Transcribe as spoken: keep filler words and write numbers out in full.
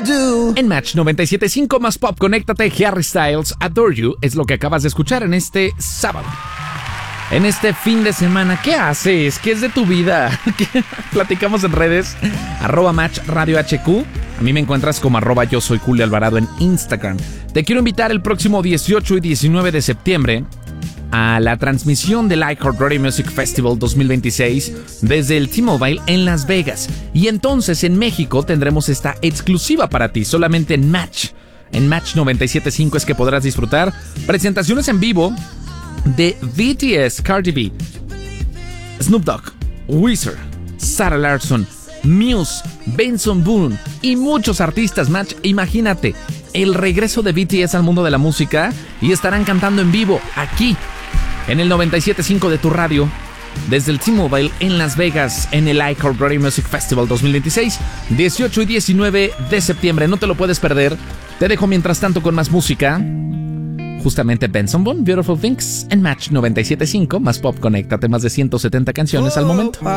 do. En Match noventa y siete punto cinco más pop, conéctate. Harry Styles, Adore You, es lo que acabas de escuchar en este sábado. En este fin de semana, ¿qué haces? ¿Qué es de tu vida? Platicamos en redes, arroba Match Radio H Q. A mí me encuentras como arroba yo soy Julio Alvarado en Instagram. Te quiero invitar el próximo dieciocho y diecinueve de septiembre a la transmisión del iHeartRadio Music Festival dos mil veintiséis desde el T-Mobile en Las Vegas. Y entonces en México tendremos esta exclusiva para ti, solamente en Match. En Match noventa y siete punto cinco es que podrás disfrutar presentaciones en vivo de B T S, Cardi B, Snoop Dogg, Weezer, Sarah Larsson, Muse, Benson Boone y muchos artistas. Match, imagínate el regreso de B T S al mundo de la música y estarán cantando en vivo aquí en el noventa y siete punto cinco de tu radio desde el T-Mobile en Las Vegas en el iHeartRadio Music Festival dos mil veintiséis, dieciocho y diecinueve de septiembre. No te lo puedes perder. Te dejo mientras tanto con más música. Justamente Benson Boone, Beautiful Things en Match noventa y siete punto cinco más pop. Conéctate, más de ciento setenta canciones al momento.